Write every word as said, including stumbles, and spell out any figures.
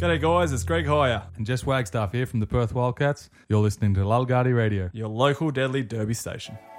G'day guys, it's Greg Hoyer, And Jess Wagstaff here from the Perth Wildcats. You're listening to Lalgardi Radio. your local deadly derby station.